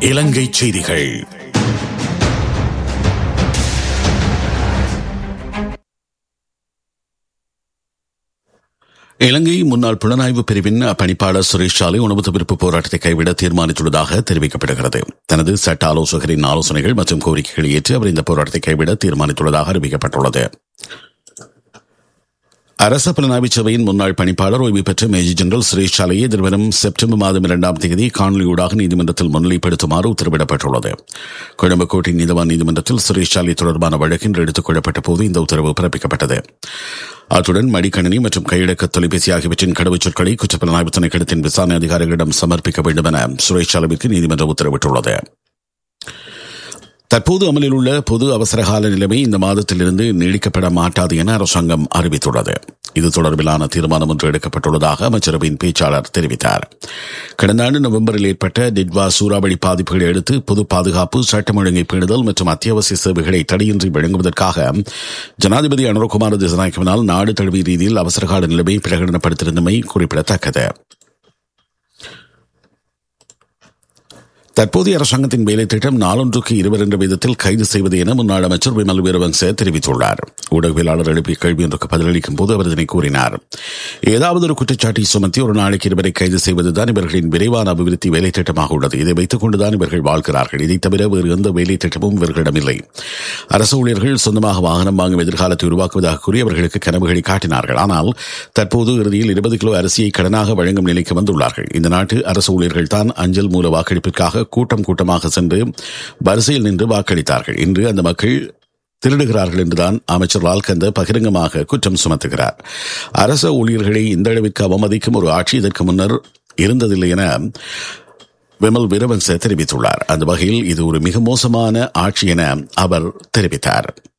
இலங்கை செய்திகள். இலங்கை முன்னாள் புலனாய்வு பிரிவின் பணிப்பாளர் சுரேஷ் சாலை உணவு தவிர்ப்பு போராட்டத்தை கைவிட தீர்மானித்துள்ளதாக தெரிவிக்கப்படுகிறது. தனது சட்ட ஆலோசகரின் ஆலோசனைகள் மற்றும் கோரிக்கைகளை ஏற்று அவர் இந்த போராட்டத்தை கைவிட தீர்மானித்துள்ளதாக அறிவிக்கப்பட்டுள்ளது. அரச புலனாய்வு சபையின் முன்னாள் பணிப்பாளர் ஓய்வு பெற்ற மேஜர் ஜெனரல் சுரேஷ் சாலையை எதிர்வரும் செப்டம்பர் மாதம் 2ஆம் தேதி காணொலியூடாக நீதிமன்றத்தில் முன்னிலைப்படுத்துமாறு உத்தரவிடப்பட்டுள்ளது. கொழும்பு கோட்டை நீதவான் நீதிமன்றத்தில் சுரேஷ் சாலை தொடர்பான வழக்கு இன்று எடுத்துக் கொள்ளப்பட்ட போது இந்த உத்தரவு பிறப்பிக்கப்பட்டது. அத்துடன் மடிக்கணினி மற்றும் கையடக்க தொலைபேசி ஆகியவற்றின் கடவுச்சொற்களை குற்றப்புலனாய்வு திணைக்களத்தின் விசாரணை அதிகாரிகளிடம் சமர்ப்பிக்க வேண்டும் என சுரேஷ் சாலைக்கு நீதிமன்றம் உத்தரவிட்டுள்ளது. தற்போது அமலில் உள்ள பொது அவசரகால நிலைமை இந்த மாதத்திலிருந்து நீடிக்கப்பட மாட்டாது என அரசாங்கம் அறிவித்துள்ளது. இது தொடர்பிலான தீர்மானம் ஒன்று எடுக்கப்பட்டுள்ளதாக அமைச்சரவையின் பேச்சாளர் தெரிவித்தார். கடந்த ஆண்டு நவம்பரில் ஏற்பட்ட டிட்வா சூறாவளி பாதிப்புகளை அடுத்து பொது பாதுகாப்பு, சட்டம் ஒழுங்கை பேணுதல் மற்றும் அத்தியாவசிய சேவைகளை தடையின்றி வழங்குவதற்காக ஜனாதிபதி அனுரகுமார திசாநாயக்கவினால் நாடு தழுவிய ரீதியில் அவசரகால நிலைமை பிரகடனப்படுத்தியிருந்தமை குறிப்பிடத்தக்கது. தற்போதைய அரசாங்கத்தின் வேலை திட்டம் நாளொன்றுக்கு 2 என்ற விதத்தில் கைது செய்வது என முன்னாள் அமைச்சர் விமல் வீரவன்ச தெரிவித்துள்ளார். ஊடகவியலாளர் எழுப்பிய கேள்வி ஒன்றுக்கு பதிலளிக்கும் போது அவர் இதனை கூறினார். ஏதாவது ஒரு குற்றச்சாட்டை சுமத்தி ஒரு நாளைக்கு 2 கைது செய்வதுதான் இவர்களின் விரைவான அபிவிருத்தி வேலை திட்டமாக உள்ளது. இதை வைத்துக் கொண்டுதான் இவர்கள் வாழ்கிறார்கள். இதை தவிர வேறு எந்த வேலை திட்டமும் இவர்களிடமில்லை. அரசு ஊழியர்கள் சொந்தமாக வாகனம் வாங்கும் எதிர்காலத்தை உருவாக்குவதாக கூறி அவர்களுக்கு கனவுகளை காட்டினார்கள். ஆனால் தற்போது இறுதியில் 20 கிலோ அரிசியை கடனாக வழங்கும் நிலைக்கு வந்துள்ளார்கள். இந்த நாட்டு அரசு ஊழியர்கள் தான் அஞ்சல் மூல வாக்களிப்பிற்காக கூட்டமாக சென்று வரிசையில் நின்று வாக்களித்தார்கள். இன்று அந்த மக்கள் திருடுகிறார்கள் என்றுதான் அமைச்சர் லால்கந்த பகிரங்கமாக குற்றம் சுமத்துகிறார். அரச ஊழியர்களை இந்த அளவிற்கு அவமதிக்கும் ஒரு ஆட்சி இதற்கு முன்னர் இருந்ததில்லை என விமல் வீரவன்ச தெரிவித்துள்ளார். அந்த வகையில் இது ஒரு மிக மோசமான ஆட்சி என அவர் தெரிவித்தார்.